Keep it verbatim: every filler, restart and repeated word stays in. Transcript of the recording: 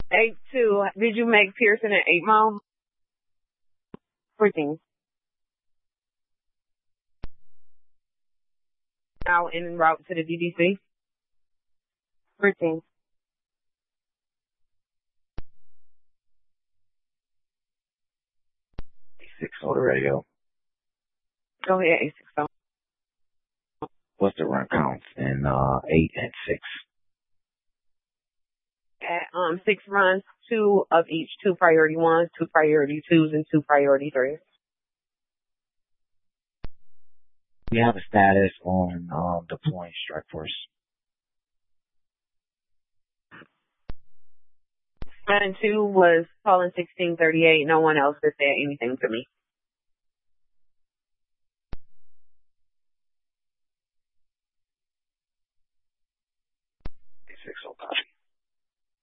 Eight two. Did you make Pearson and Eight Mile? Fourteen. Out en route to the D D C. Fourteen. Six on the radio. Go ahead, eight six oh. What's the run counts in uh eight and six? At um six runs, two of each, two priority ones, two priority twos, and two priority threes. We have a status on um deploying strike force. And two was calling sixteen thirty-eight. No one else has said anything to me.